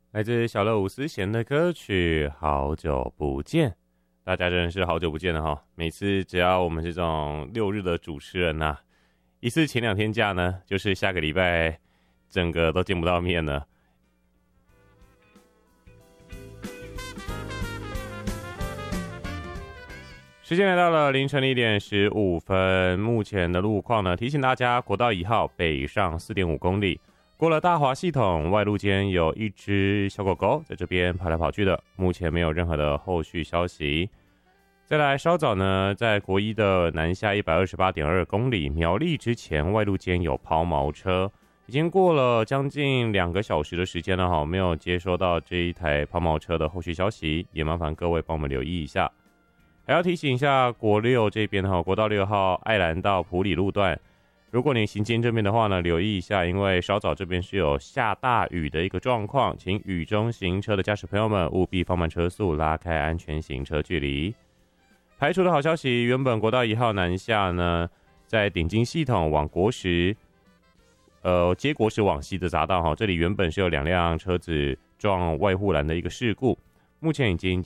来自小乐伍思贤的歌曲《好久不见》，大家真的是好久不见了哈！每次只要我们这种六日的主持人呐，一次前2天假呢，就是下个礼拜整个都见不到面了。时间来到了凌晨1点15分，目前的路况呢，提醒大家，国道1号北上4.5公里。过了大华系统，外路间有一只小狗狗在这边跑来跑去的，目前没有任何的后续消息。再来，稍早呢，在国一的南下128.2公里苗栗之前，外路间有抛锚车，已经过了将近2个小时的时间了哈，没有接收到这一台抛锚车的后续消息，也麻烦各位帮我们留意一下。还要提醒一下国6这边哈，国道6号爱兰到埔里路段。如果你行经这边的话呢，留意一下，因为稍早这边是有下大雨的一个状况，请雨中行车的驾驶朋友们务必放慢车速，拉开安全行车距离。排除的好消息，原本国道1号南下呢，在顶金系统往国十，接国十往西的匝道哈，这里原本是有2辆车子撞外护栏的一个事故，目前已经